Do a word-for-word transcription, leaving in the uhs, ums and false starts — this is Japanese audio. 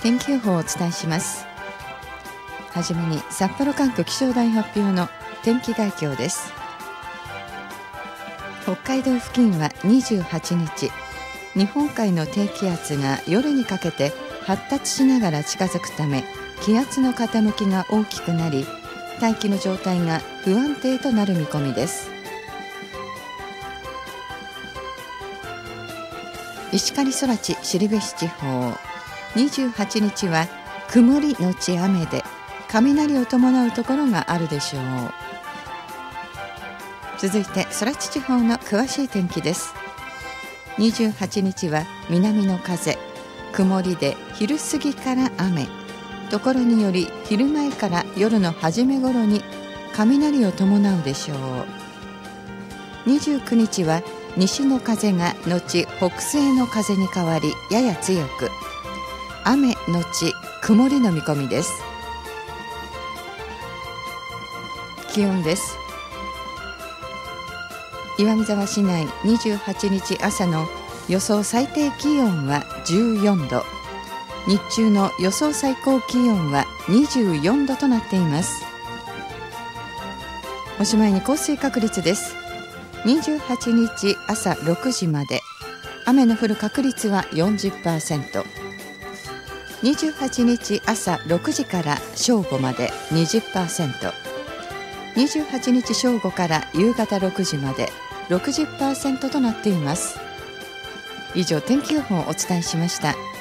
天気予報をお伝えします。はじめに札幌管区気象台発表の天気概況です。北海道付近はにじゅうはちにち、日本海の低気圧が夜にかけて発達しながら近づくため、気圧の傾きが大きくなり、大気の状態が不安定となる見込みです。石狩空知後志地方、にじゅうはちにちは曇りのち雨で、雷を伴うところがあるでしょう。続いて空知地方の詳しい天気です。にじゅうはちにちは南の風、曇りで昼過ぎから雨、ところにより昼前から夜の初め頃に雷を伴うでしょう。にじゅうくにちは西の風が後北西の風に変わり、やや強く、雨のち曇りの見込みです。気温です。岩見沢市内にじゅうはちにち朝の予想最低気温はじゅうよんど、日中の予想最高気温はにじゅうよんどとなっています。おしまいに降水確率です。にじゅうはちにち朝ろくじまで、雨の降る確率は よんじゅっパーセント。にじゅうはちにち朝ろくじから正午まで にじゅっパーセント。にじゅうはちにち正午から夕方ろくじまで ろくじゅっパーセント となっています。以上、天気予報をお伝えしました。